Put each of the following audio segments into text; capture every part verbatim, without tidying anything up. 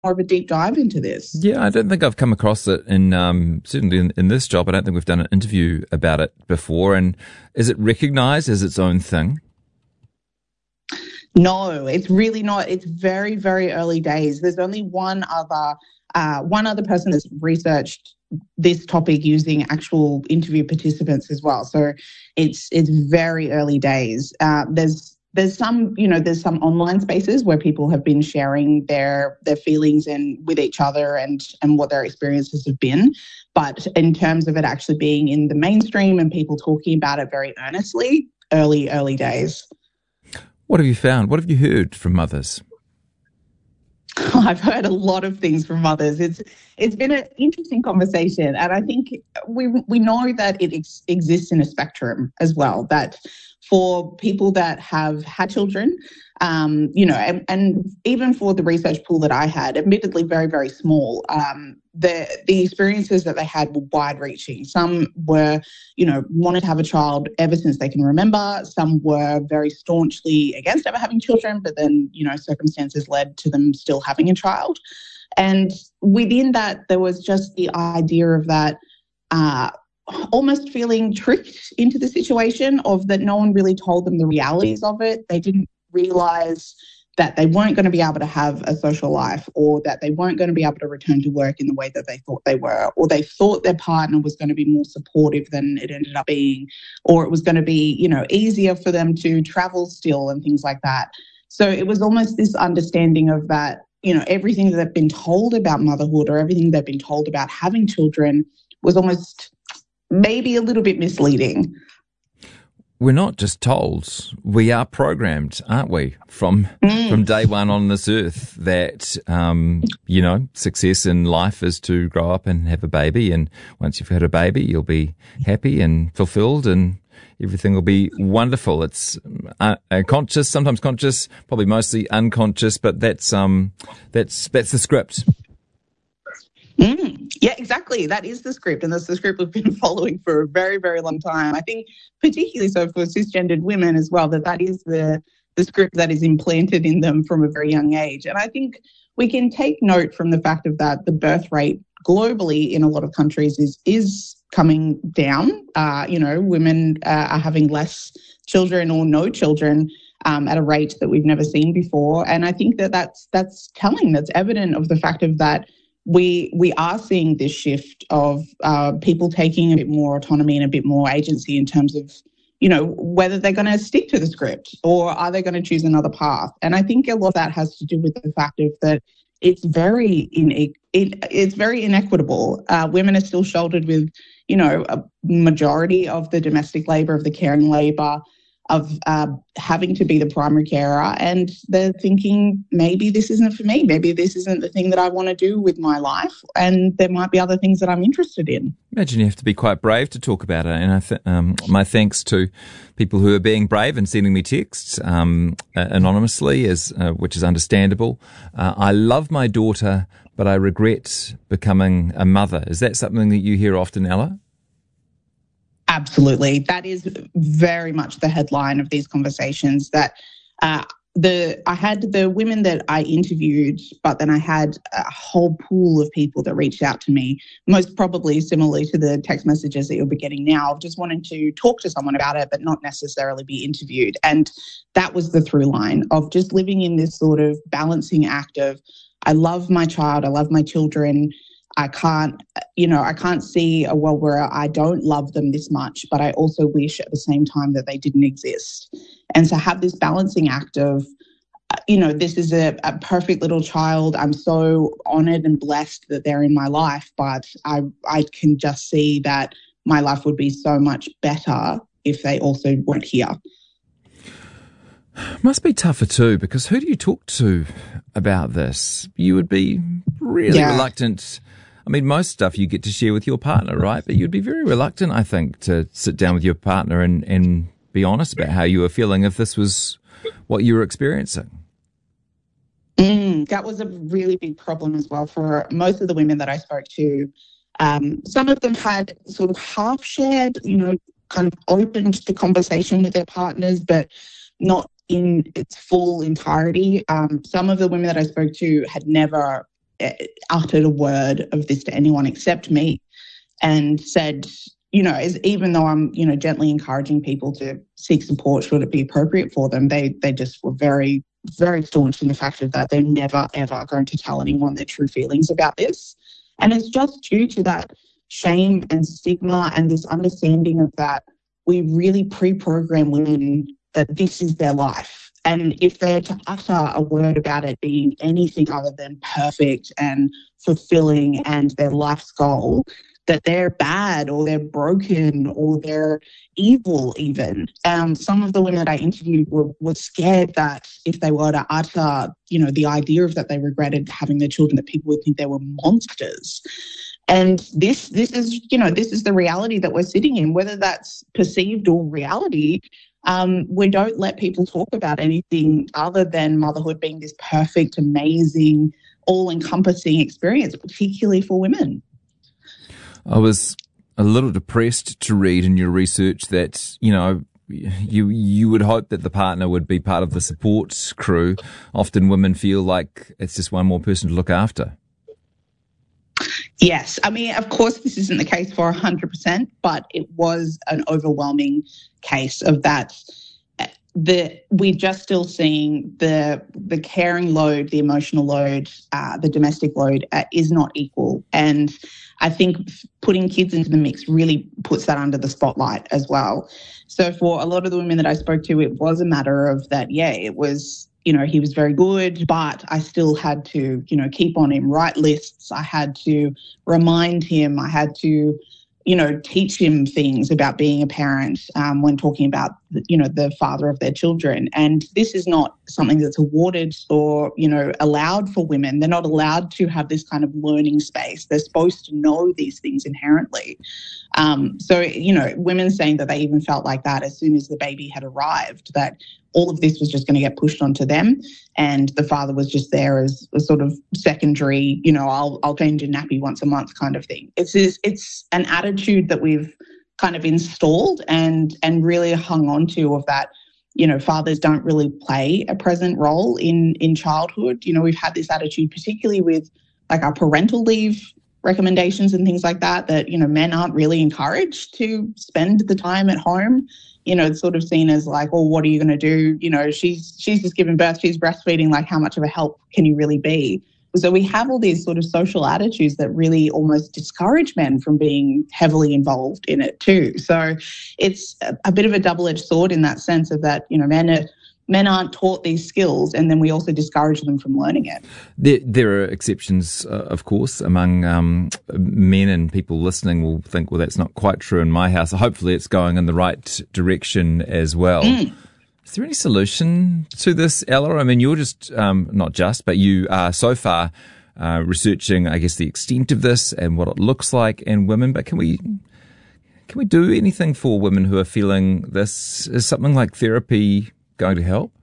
more of a deep dive into this. Yeah, I don't think I've come across it in, um, certainly in, in this job. I don't think we've done an interview about it before. And is it recognised as its own thing? No, it's really not. It's very, very early days. There's only one other, uh, one other person that's researched this topic using actual interview participants as well. So it's it's very early days. Uh, there's There's some, you know, there's some online spaces where people have been sharing their their feelings and with each other and and what their experiences have been. But in terms of it actually being in the mainstream and people talking about it very earnestly, early, early days. What have you found? What have you heard from mothers? I've heard a lot of things from mothers. It's it's been an interesting conversation, and I think we we know that it ex- exists in a spectrum as well. That for people that have had children, um, you know, and, and even for the research pool that I had, admittedly very very small, um, the the experiences that they had were wide-reaching. Some were, you know, wanted to have a child ever since they can remember. Some were very staunchly against ever having children, but then, you know, circumstances led to them still having a child. And within that, there was just the idea of that uh, almost feeling tricked into the situation of that no one really told them the realities of it. They didn't realise that they weren't going to be able to have a social life, or that they weren't going to be able to return to work in the way that they thought they were, or they thought their partner was going to be more supportive than it ended up being, or it was going to be, you know, easier for them to travel still and things like that. So it was almost this understanding of that, you know, everything that they've been told about motherhood or everything they've been told about having children was almost maybe a little bit misleading. We're not just told, we are programmed, aren't we, from mm. from day one on this earth that, um, you know, success in life is to grow up and have a baby. And once you've had a baby, you'll be happy and fulfilled and everything will be wonderful. It's uh, conscious, sometimes conscious, probably mostly unconscious, but that's um that's that's the script. Mm, yeah, exactly. That is the script, and that's the script we've been following for a very, very long time. I think particularly so for cisgendered women as well, that that is the, the script that is implanted in them from a very young age. And I think we can take note from the fact of that the birth rate globally in a lot of countries is is coming down. Uh, you know, women uh, are having less children or no children um, at a rate that we've never seen before. And I think that that's, that's telling, that's evident of the fact of that we we are seeing this shift of uh, people taking a bit more autonomy and a bit more agency in terms of, you know, whether they're going to stick to the script or are they going to choose another path. And I think a lot of that has to do with the fact of that it's very in it, it's very inequitable. Uh, women are still shouldered with, you know, a majority of the domestic labour, of the caring labour, of uh, having to be the primary carer, and they're thinking, maybe this isn't for me, maybe this isn't the thing that I want to do with my life, and there might be other things that I'm interested in. Imagine you have to be quite brave to talk about it, and I th- um, my thanks to people who are being brave and sending me texts um, uh, anonymously, as uh, which is understandable. Uh, I love my daughter, but I regret becoming a mother. Is that something that you hear often, Ella? Absolutely. That is very much the headline of these conversations, that uh, the I had the women that I interviewed, but then I had a whole pool of people that reached out to me, most probably similarly to the text messages that you'll be getting now, of just wanting to talk to someone about it, but not necessarily be interviewed. And that was the through line of just living in this sort of balancing act of, I love my child, I love my children, I can't, you know, I can't see a world where I don't love them this much, but I also wish at the same time that they didn't exist. And to have this balancing act of, you know, this is a, a perfect little child. I'm so honoured and blessed that they're in my life, but I I can just see that my life would be so much better if they also weren't here. Must be tougher too, because who do you talk to about this? You would be really yeah. reluctant. I mean, most stuff you get to share with your partner, right? But you'd be very reluctant, I think, to sit down with your partner and, and be honest about how you were feeling if this was what you were experiencing. Mm, that was a really big problem as well for most of the women that I spoke to. Um, some of them had sort of half shared, you know, kind of opened the conversation with their partners, but not in its full entirety. Um, some of the women that I spoke to had never uttered a word of this to anyone except me, and said, you know, as, even though I'm, you know, gently encouraging people to seek support should it be appropriate for them, they they just were very, very staunch in the fact of that they're never, ever going to tell anyone their true feelings about this. And it's just due to that shame and stigma and this understanding of that we really pre-program women that this is their life. And if they're to utter a word about it being anything other than perfect and fulfilling and their life's goal, that they're bad or they're broken or they're evil even. Um, some of the women that I interviewed were, were scared that if they were to utter, you know, the idea of that they regretted having their children, that people would think they were monsters. And this this is, you know, this is the reality that we're sitting in, whether that's perceived or reality. Um, we don't let people talk about anything other than motherhood being this perfect, amazing, all-encompassing experience, particularly for women. I was a little depressed to read in your research that, you know, you you would hope that the partner would be part of the support crew. Often women feel like it's just one more person to look after. Yes. I mean, of course, this isn't the case for one hundred percent, but it was an overwhelming case of that. The, we're just still seeing the the caring load, the emotional load, uh, the domestic load uh, is not equal. And I think putting kids into the mix really puts that under the spotlight as well. So for a lot of the women that I spoke to, it was a matter of that, yeah, it was, you know, he was very good, but I still had to, you know, keep on him, write lists. I had to remind him. I had to, you know, teach him things about being a parent um, when talking about, you know, the father of their children. And this is not something that's awarded or, you know, allowed for women. They're not allowed to have this kind of learning space. They're supposed to know these things inherently. Um, so, you know, women saying that they even felt like that as soon as the baby had arrived, that all of this was just going to get pushed onto them, and the father was just there as a sort of secondary, you know, I'll I'll change a nappy once a month kind of thing. It's this, it's an attitude that we've kind of installed and and really hung on to, of that, you know, fathers don't really play a present role in in childhood. You know, we've had this attitude, particularly with like our parental leave recommendations and things like that, that, you know, men aren't really encouraged to spend the time at home. You know, it's sort of seen as like, oh, what are you going to do? You know, she's she's just given birth, she's breastfeeding, like how much of a help can you really be? So we have all these sort of social attitudes that really almost discourage men from being heavily involved in it too. So it's a, a bit of a double-edged sword in that sense of that, you know, men are Men aren't taught these skills, and then we also discourage them from learning it. There, there are exceptions, uh, of course, among um, men, and people listening will think, well, that's not quite true in my house. Hopefully it's going in the right direction as well. Mm. Is there any solution to this, Ella? I mean, you're just, um, not just, but you are so far uh, researching, I guess, the extent of this and what it looks like in women, but can we... Can we do anything for women who are feeling this? Is something like therapy going to help?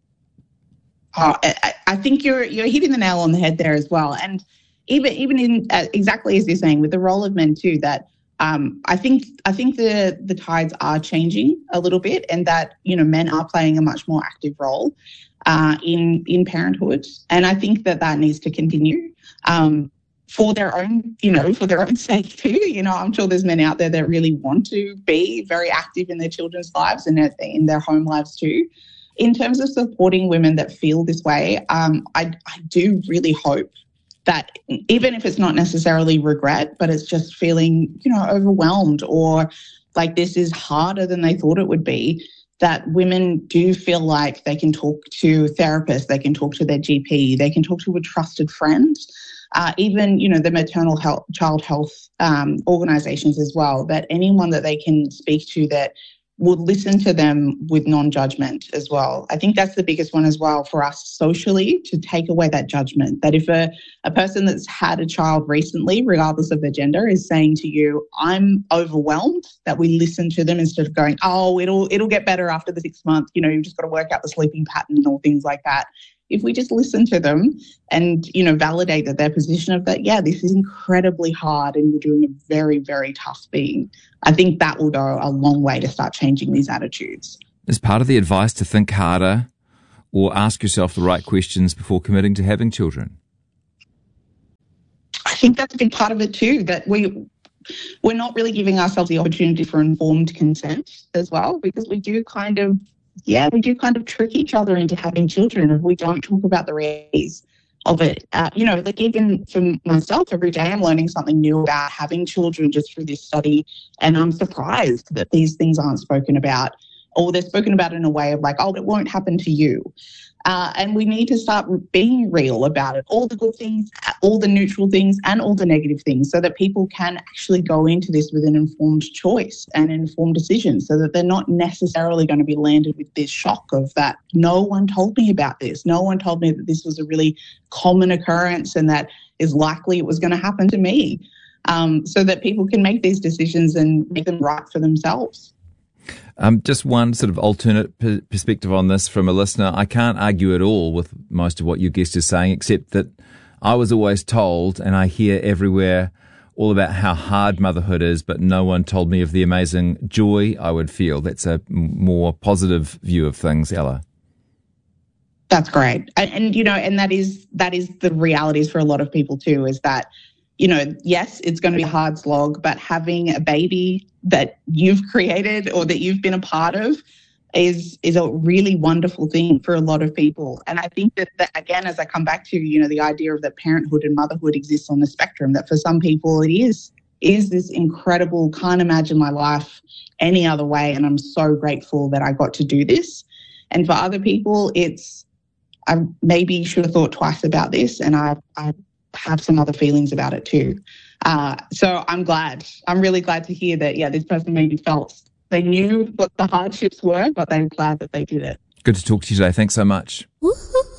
Oh, I, I think you're you're hitting the nail on the head there as well. And even even in uh, exactly as you're saying, with the role of men too, that um, I think I think the the tides are changing a little bit, and that, you know, men are playing a much more active role uh, in in parenthood, and I think that that needs to continue. Um, for their own, you know, for their own sake too. You know, I'm sure there's men out there that really want to be very active in their children's lives and in their home lives too. In terms of supporting women that feel this way, um, I, I do really hope that even if it's not necessarily regret, but it's just feeling, you know, overwhelmed or like this is harder than they thought it would be, that women do feel like they can talk to therapists, they can talk to their G P, they can talk to a trusted friend. Uh, even, you know, the maternal health, child health um, organisations as well, that anyone that they can speak to that would listen to them with non-judgment as well. I think that's the biggest one as well for us socially, to take away that judgment, that if a, a person that's had a child recently, regardless of their gender, is saying to you, I'm overwhelmed, that we listen to them instead of going, oh, it'll it'll get better after the six months, you know, you've just got to work out the sleeping pattern or things like that. If we just listen to them and, you know, validate that their position of that, yeah, this is incredibly hard and you're doing a very, very tough thing, I think that will go a long way to start changing these attitudes. Is part of the advice to think harder or ask yourself the right questions before committing to having children? think that's a big part of it too, that we, we're not really giving ourselves the opportunity for informed consent as well, because we do kind of, yeah, we do kind of trick each other into having children if we don't talk about the realities of it. Uh, you know, like even for myself, every day I'm learning something new about having children just through this study, and I'm surprised that these things aren't spoken about, or they're spoken about in a way of like, oh, it won't happen to you. Uh, and we need to start being real about it, all the good things, all the neutral things, and all the negative things, so that people can actually go into this with an informed choice and informed decision, so that they're not necessarily going to be landed with this shock of that no one told me about this. No one told me that this was a really common occurrence and that is likely it was going to happen to me, um, so that people can make these decisions and make them right for themselves. Um, just one sort of alternate per- perspective on this from a listener. I can't argue at all with most of what your guest is saying, except that I was always told, and I hear everywhere, all about how hard motherhood is, but no one told me of the amazing joy I would feel. That's a more positive view of things, Ella. That's great. And, and, you know, and that is that is the realities for a lot of people too, is that, you know, yes, it's going to be a hard slog, but having a baby that you've created or that you've been a part of is is a really wonderful thing for a lot of people. And I think that, that, again, as I come back to, you know, the idea of that parenthood and motherhood exists on the spectrum, that for some people it is, is this incredible, can't imagine my life any other way, and I'm so grateful that I got to do this. And for other people, it's, I maybe should have thought twice about this, and I, I have some other feelings about it too. Uh, so I'm glad. I'm really glad to hear that, yeah, this person maybe felt they knew what the hardships were, but they're glad that they did it. Good to talk to you today. Thanks so much. Woo-hoo.